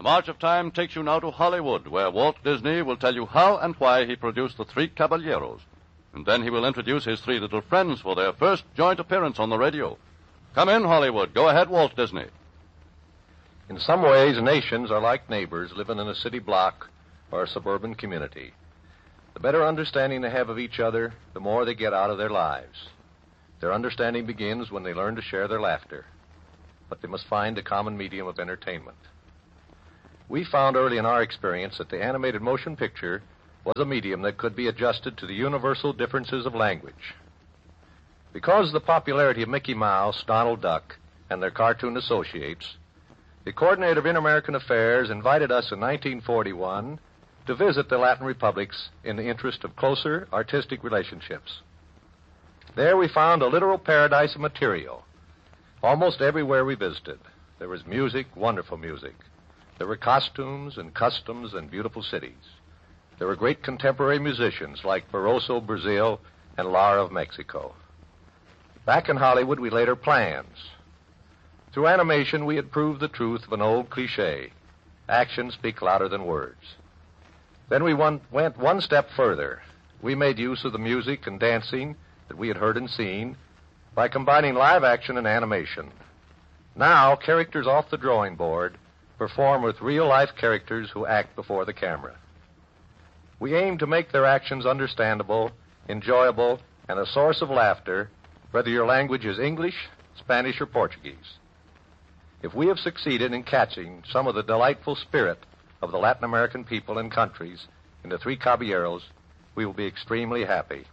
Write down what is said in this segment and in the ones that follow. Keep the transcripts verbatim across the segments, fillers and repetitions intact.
The March of Time takes you now to Hollywood, where Walt Disney will tell you how and why he produced The Three Caballeros. And then he will introduce his three little friends for their first joint appearance on the radio. Come in, Hollywood. Go ahead, Walt Disney. In some ways, nations are like neighbors living in a city block or a suburban community. The better understanding they have of each other, the more they get out of their lives. Their understanding begins when they learn to share their laughter. But they must find a common medium of entertainment. We found early in our experience that the animated motion picture was a medium that could be adjusted to the universal differences of language. Because of the popularity of Mickey Mouse, Donald Duck, and their cartoon associates, the Coordinator of Inter-American Affairs invited us in nineteen forty-one to visit the Latin republics in the interest of closer artistic relationships. There we found a literal paradise of material. Almost everywhere we visited, there was music, wonderful music. There were costumes and customs and beautiful cities. There were great contemporary musicians like Barroso, Brazil, and Lara of Mexico. Back in Hollywood, we laid our plans. Through animation, we had proved the truth of an old cliché. Actions speak louder than words. Then we one, went one step further. We made use of the music and dancing that we had heard and seen by combining live action and animation. Now, characters off the drawing board perform with real-life characters who act before the camera. We aim to make their actions understandable, enjoyable, and a source of laughter, whether your language is English, Spanish, or Portuguese. If we have succeeded in catching some of the delightful spirit of the Latin American people and countries in the Three Caballeros, we will be extremely happy.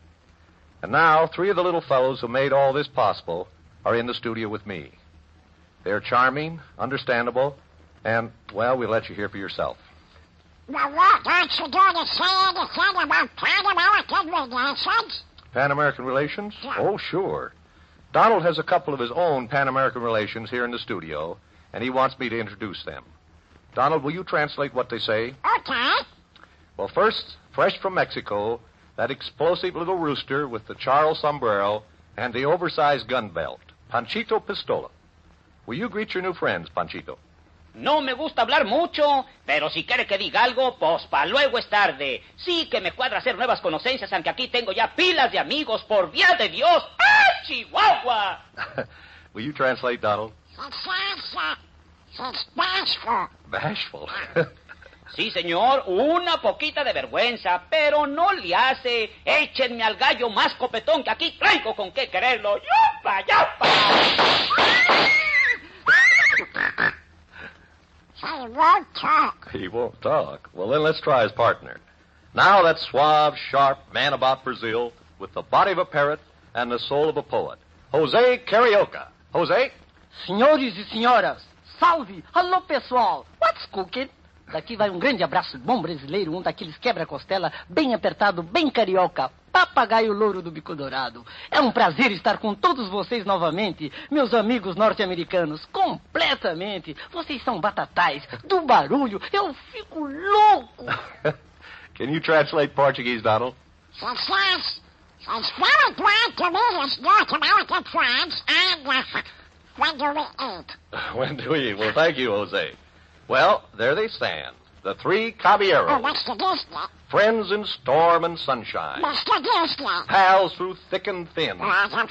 And now, three of the little fellows who made all this possible are in the studio with me. They're charming, understandable, and, well, we'll let you hear for yourself. Well, what aren't you going to say anything about Pan-American relations? Pan-American relations? Yeah. Oh, sure. Donald has a couple of his own Pan-American relations here in the studio, and he wants me to introduce them. Donald, will you translate what they say? Okay. Well, first, fresh from Mexico, that explosive little rooster with the Charles sombrero and the oversized gun belt, Panchito Pistola. Will you greet your new friends, Panchito? No me gusta hablar mucho, pero si quiere que diga algo, pues pa' luego es tarde. Sí que me cuadra hacer nuevas conocencias, aunque aquí tengo ya pilas de amigos, por vía de Dios. ¡Ah, Chihuahua! Will you translate, Donald? It's bashful. Bashful? Sí, señor, una poquita de vergüenza, pero no le hace. Échenme al gallo más copetón, que aquí traigo con qué quererlo. ¡Yupa, yupa! He won't talk. He won't talk. Well, then let's try his partner. Now that suave, sharp man about Brazil with the body of a parrot and the soul of a poet, Jose Carioca. Jose? Senhores e senhoras, salve! Alô, pessoal! What's cooking? Daqui vai um grande abraço bom brasileiro, um daqueles quebra-costela bem apertado, bem carioca, papagaio louro do bico dourado. É um prazer estar com todos vocês novamente, meus amigos norte-americanos, completamente. Vocês são batatais, do barulho, eu fico louco. Can you translate Portuguese, Donald? Success. It's very glad to meet his North American friends, and uh, when do we eat? When do we eat? Well, thank you, Jose. Well, there they stand, the Three Caballeros. Oh, Mister Disney. Friends in storm and sunshine. Mister Disney. Pals through thick and thin.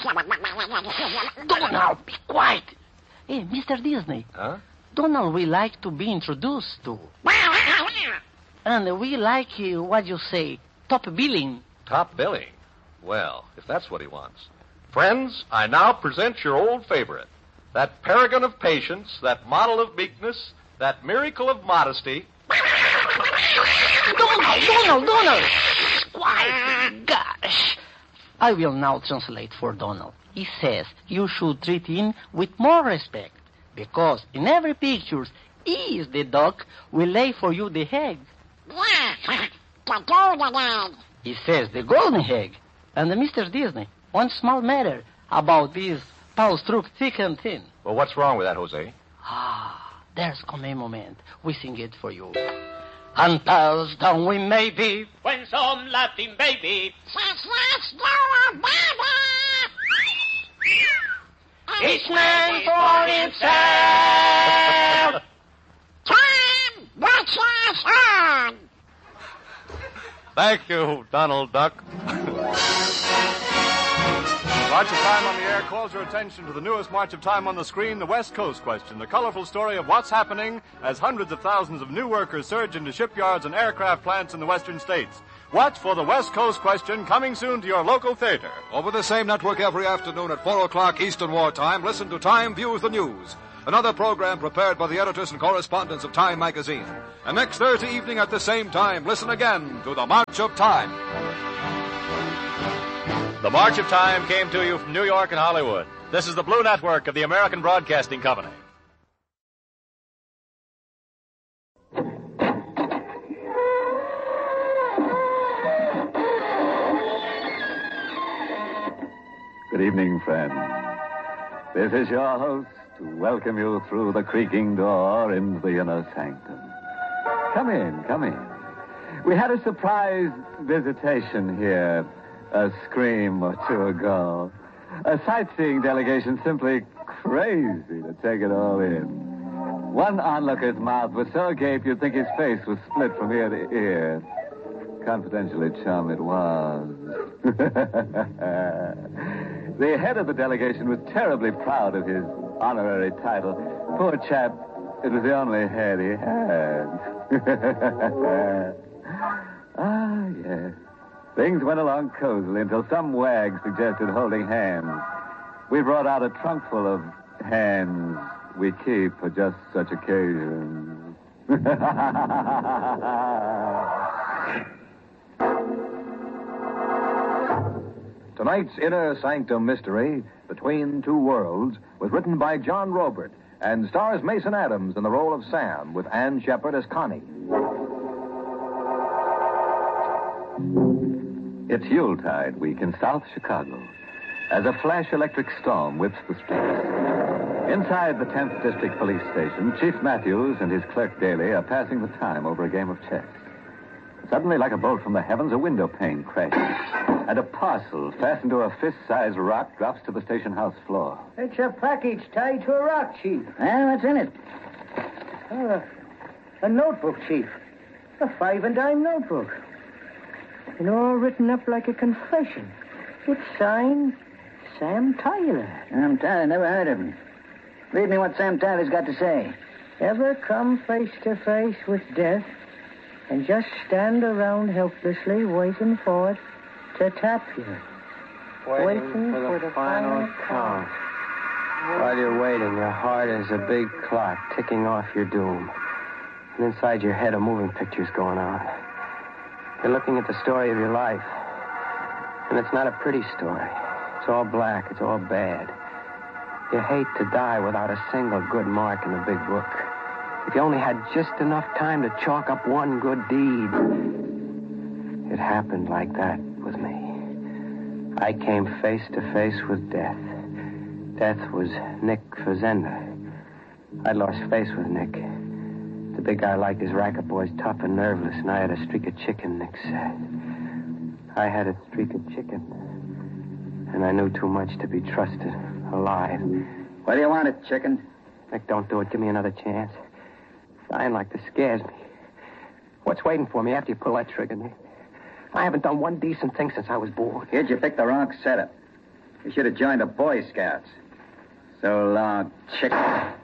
Donald, be quiet. Hey, Mister Disney. Huh? Donald, we like to be introduced to. And we like, uh, what you say, top billing. Top billing? Well, if that's what he wants. Friends, I now present your old favorite. That paragon of patience, that model of meekness, that miracle of modesty. Donald, Donald, Donald! Quiet, gosh. I will now translate for Donald. He says you should treat him with more respect, because in every picture, he is the duck will lay for you the egg. Yeah, the golden egg. He says the golden egg. And uh, Mister Disney, one small matter about these pals through thick and thin. Well, what's wrong with that, Jose? Ah. There's come a moment. We sing it for you. And pals down we may be. When some Latin baby. Says let's do a baby. Each man for himself. Time. Thank you, Donald Duck. March of Time on the Air calls your attention to the newest March of Time on the screen, the West Coast Question, the colorful story of what's happening as hundreds of thousands of new workers surge into shipyards and aircraft plants in the western states. Watch for the West Coast Question, coming soon to your local theater. Over the same network every afternoon at four o'clock Eastern Wartime, listen to Time Views the News, another program prepared by the editors and correspondents of Time magazine. And next Thursday evening at the same time, listen again to the March of Time. The March of Time came to you from New York and Hollywood. This is the Blue Network of the American Broadcasting Company. Good evening, friends. This is your host to welcome you through the creaking door into the inner sanctum. Come in, come in. We had a surprise visitation here a scream or two ago. A sightseeing delegation simply crazy to take it all in. One onlooker's mouth was so agape you'd think his face was split from ear to ear. Confidentially, chum, it was. The head of the delegation was terribly proud of his honorary title. Poor chap, it was the only head he had. Ah, yes. Things went along cozily until some wag suggested holding hands. We brought out a trunk full of hands we keep for just such occasions. Tonight's Inner Sanctum Mystery, Between Two Worlds, was written by John Robert and stars Mason Adams in the role of Sam, with Ann Shepard as Connie. It's Yuletide week in South Chicago as a flash electric storm whips the streets. Inside the tenth District Police Station, Chief Matthews and his clerk Daly are passing the time over a game of chess. Suddenly, like a bolt from the heavens, a window pane crashes, and a parcel fastened to a fist-sized rock drops to the station house floor. It's a package tied to a rock, Chief. Ah, what's in it? Uh, a notebook, Chief. A five and dime notebook. And all written up like a confession. It's signed Sam Tyler. Sam Tyler, never heard of him. Read me what Sam Tyler's got to say. Ever come face to face with death and just stand around helplessly waiting for it to tap you? Waiting, Waiting for the, for the final final count. While you're waiting, your heart is a big clock ticking off your doom. And inside your head, a moving picture's going on. You're looking at the story of your life. And it's not a pretty story. It's all black. It's all bad. You hate to die without a single good mark in the big book. If you only had just enough time to chalk up one good deed. It happened like that with me. I came face to face with death. Death was Nick Fazenda. I'd lost face with Nick. The big guy liked his racket boys tough and nerveless, and I had a streak of chicken, Nick said. I had a streak of chicken. And I knew too much to be trusted alive. What do you want it, chicken? Nick, don't do it. Give me another chance. Dying like this scares me. What's waiting for me after you pull that trigger, Nick? I haven't done one decent thing since I was born. Kid, you picked the wrong setup. You should have joined the Boy Scouts. So long, chicken.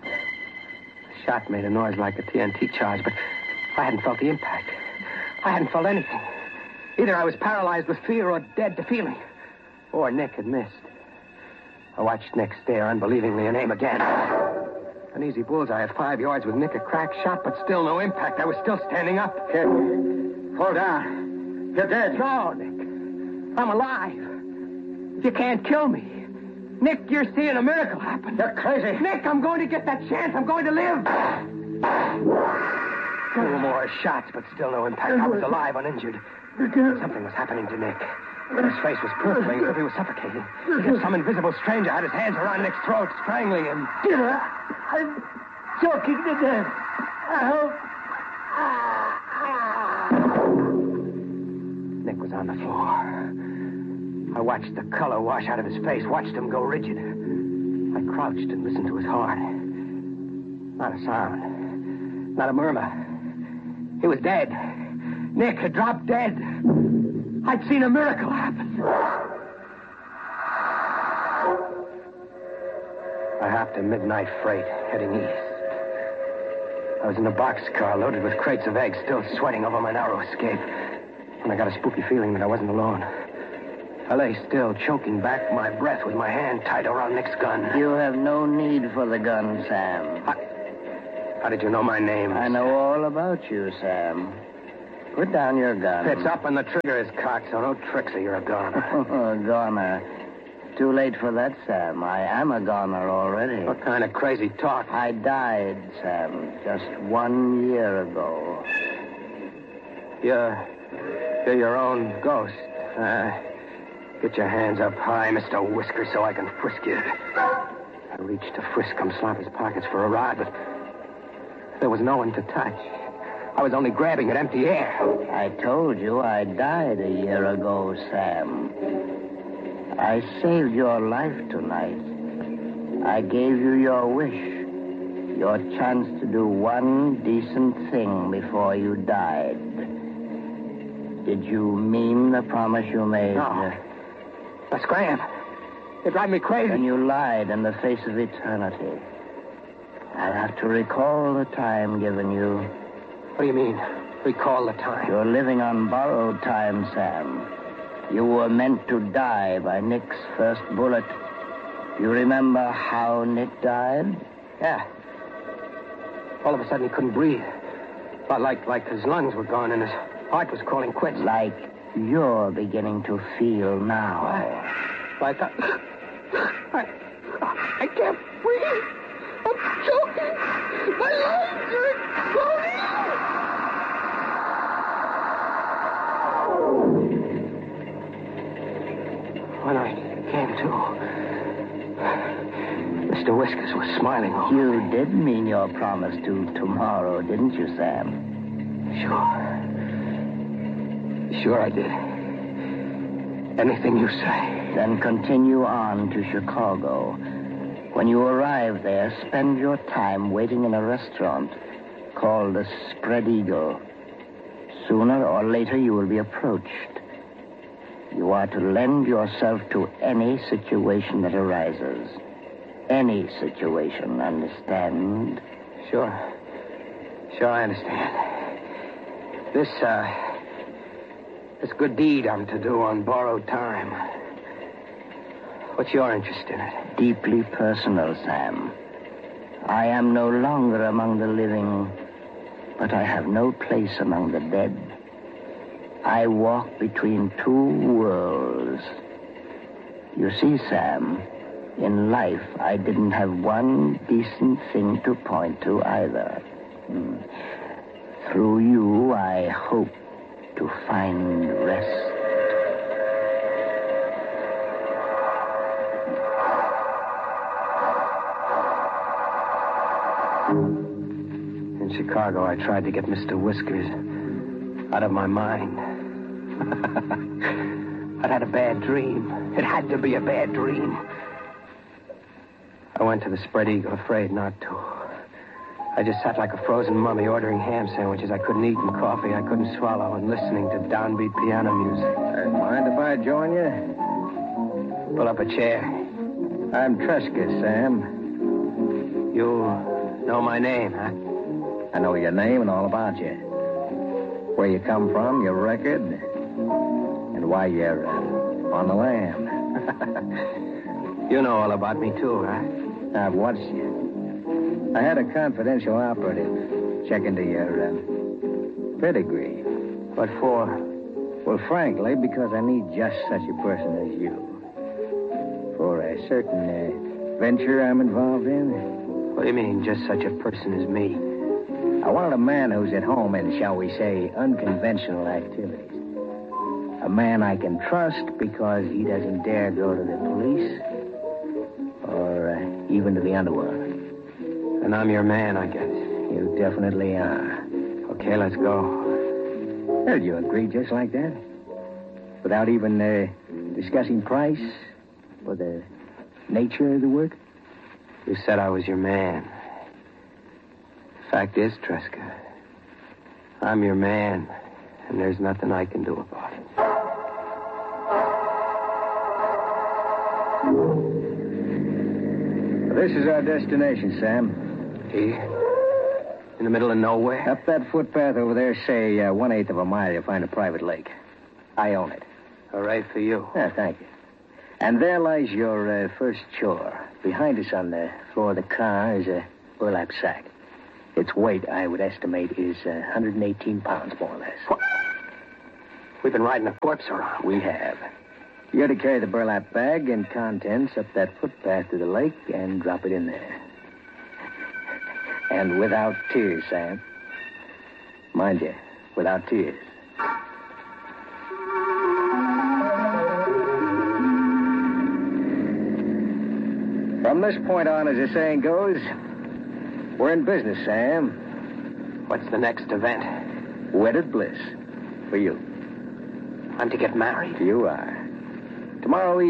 The shot made a noise like a T N T charge, but I hadn't felt the impact. I hadn't felt anything. Either I was paralyzed with fear or dead to feeling. Or Nick had missed. I watched Nick stare unbelievingly and aim again. An easy bullseye at five yards with Nick a crack shot, but still no impact. I was still standing up. Kid, hold on. You're dead. No, Nick. I'm alive. You can't kill me. Nick, you're seeing a miracle happen. You're crazy. Nick, I'm going to get that chance. I'm going to live. Two more shots, but still no impact. I was alive, uninjured. Something was happening to Nick. His face was purpling as if he was suffocating. As if some invisible stranger had his hands around Nick's throat, strangling him. I'm choking to death. Help. Nick was on the floor. I watched the color wash out of his face, watched him go rigid. I crouched and listened to his heart. Not a sound. Not a murmur. He was dead. Nick had dropped dead. I'd seen a miracle happen. I hopped a midnight freight heading east. I was in a boxcar loaded with crates of eggs, still sweating over my narrow escape. And I got a spooky feeling that I wasn't alone. I lay still, choking back my breath with my hand tight around Nick's gun. You have no need for the gun, Sam. I... How did you know my name? I know all about you, Sam. Put down your gun. It's up and the trigger is cocked, so no tricks or you're a goner. Oh, goner. Too late for that, Sam. I am a goner already. What kind of crazy talk? I died, Sam, just one year ago. You're... You're your own ghost. Uh, get your hands up high, Mister Whiskers, so I can frisk you. I reached to frisk Sloppy's pockets for a rod, but there was no one to touch. I was only grabbing at empty air. I told you I died a year ago, Sam. I saved your life tonight. I gave you your wish, your chance to do one decent thing before you died. Did you mean the promise you made? No. A scram. It drive me crazy. And you lied in the face of eternity. I'll have to recall the time given you. What do you mean, recall the time? You're living on borrowed time, Sam. You were meant to die by Nick's first bullet. You remember how Nick died? Yeah. All of a sudden he couldn't breathe. Felt like, like his lungs were gone and his heart was calling quits. Like you're beginning to feel now. Like I... I, I can't breathe. I'm choking. My lungs are exploding. When I came to, Mister Whiskers was smiling. You did mean your promise to tomorrow, didn't you, Sam? Sure. Sure I did. Anything you say. Then continue on to Chicago. When you arrive there, spend your time waiting in a restaurant called the Spread Eagle. Sooner or later, you will be approached. You are to lend yourself to any situation that arises. Any situation, understand? Sure. Sure, I understand. This, uh... This good deed I'm to do on borrowed time. What's your interest in it? Deeply personal, Sam. I am no longer among the living, but I have no place among the dead. I walk between two worlds. You see, Sam, in life, I didn't have one decent thing to point to either. Hmm. Through you, I hope to find rest. In Chicago, I tried to get Mister Whiskers out of my mind. I'd had a bad dream. It had to be a bad dream. I went to the Spread Eagle, afraid not to. I just sat like a frozen mummy, ordering ham sandwiches I couldn't eat and coffee I couldn't swallow, and listening to downbeat piano music. Uh, mind if I join you? Pull up a chair. I'm Tresca, Sam. You know my name, huh? I know your name and all about you. Where you come from, your record, and why you're uh, on the lam. You know all about me, too, huh? I've watched you. I had a confidential operative check into your uh, pedigree. What for? Well, frankly, because I need just such a person as you. For a certain uh, venture I'm involved in. What do you mean, just such a person as me? I wanted a man who's at home in, shall we say, unconventional activities. A man I can trust because he doesn't dare go to the police or uh, even to the underworld. And I'm your man, I guess. You definitely are. Okay, let's go. Well, you agree just like that? Without even uh, discussing price or the nature of the work? You said I was your man. Fact is, Tresca, I'm your man, and there's nothing I can do about it. This is our destination, Sam. Here? In the middle of nowhere? Up that footpath over there, say uh, one-eighth of a mile, you'll find a private lake. I own it. All right for you. Yeah, thank you. And there lies your uh, first chore. Behind us on the floor of the car is a burlap sack. Its weight, I would estimate, is uh, one hundred eighteen pounds, more or less. What? We've been riding a corpse around. We have. You're to carry the burlap bag and contents up that footpath to the lake and drop it in there. And without tears, Sam. Mind you, without tears. From this point on, as the saying goes, we're in business, Sam. What's the next event? Wedded bliss. For you. I'm to get married? You are. Tomorrow